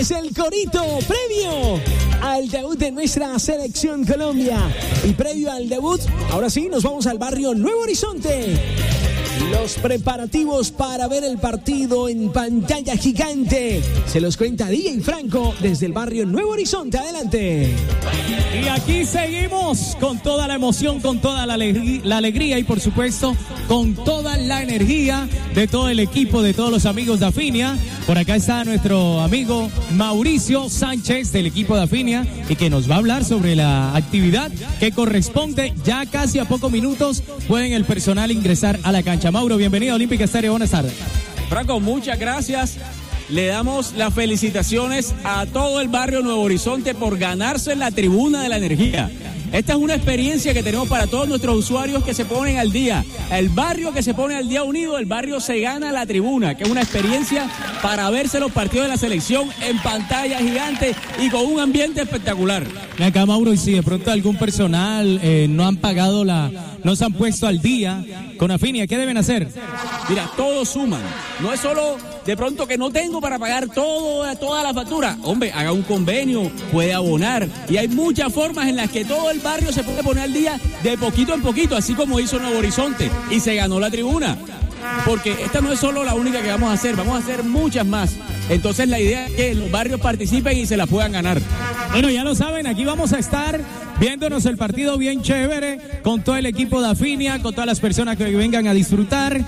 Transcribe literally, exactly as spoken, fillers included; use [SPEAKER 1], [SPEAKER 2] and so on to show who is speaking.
[SPEAKER 1] es el corito previo al debut de nuestra selección Colombia. Y previo al debut, ahora sí, nos vamos al barrio Nuevo Horizonte. Los preparativos para ver el partido en pantalla gigante. Se los cuenta D J Franco desde el barrio Nuevo Horizonte. Adelante.
[SPEAKER 2] Y aquí seguimos con toda la emoción, con toda la, alegría, la alegría y por supuesto con toda la energía de todo el equipo, de todos los amigos de Afinia. Por acá está nuestro amigo Mauricio Sánchez del equipo de Afinia y que nos va a hablar sobre la actividad que corresponde. Ya casi a pocos minutos pueden el personal ingresar a la cancha. Mauro, bienvenido a Olímpica Estéreo, buenas tardes.
[SPEAKER 3] Franco, muchas gracias. Le damos las felicitaciones a todo el barrio Nuevo Horizonte por ganarse la tribuna de la energía. Esta es una experiencia que tenemos para todos nuestros usuarios que se ponen al día. El barrio que se pone al día unido, el barrio se gana la tribuna, que es una experiencia para verse los partidos de la selección en pantalla gigante y con un ambiente espectacular.
[SPEAKER 2] Acá, Mauro, y si de pronto algún personal eh, no han pagado la, no se han puesto al día con Afinia, ¿qué deben hacer?
[SPEAKER 3] Mira, todos suman. No es solo de pronto que no tengo para pagar todo, toda la factura. Hombre, haga un convenio, puede abonar. Y hay muchas formas en las que todo el barrio se puede poner al día de poquito en poquito, así como hizo Nuevo Horizonte. Y se ganó la tribuna. Porque esta no es solo la única que vamos a hacer, vamos a hacer muchas más. Entonces la idea es que los barrios participen y se la puedan ganar.
[SPEAKER 2] Bueno, ya lo saben, aquí vamos a estar viéndonos el partido bien chévere con todo el equipo de Afinia, con todas las personas que vengan a disfrutar.